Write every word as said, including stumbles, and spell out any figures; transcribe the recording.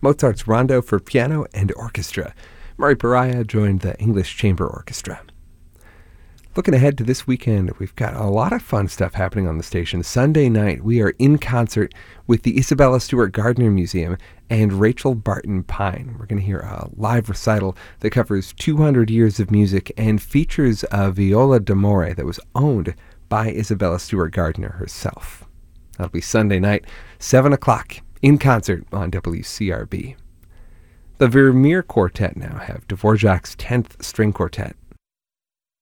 Mozart's Rondo for piano and orchestra. Murray Pariah joined the English Chamber Orchestra. Looking ahead to this weekend, we've got a lot of fun stuff happening on the station. Sunday night, we are in concert with the Isabella Stewart Gardner Museum and Rachel Barton Pine. We're going to hear a live recital that covers two hundred years of music and features a viola d'amore that was owned by Isabella Stewart Gardner herself. That'll be Sunday night, seven o'clock, in concert on W C R B. The Vermeer Quartet now have Dvorak's tenth String Quartet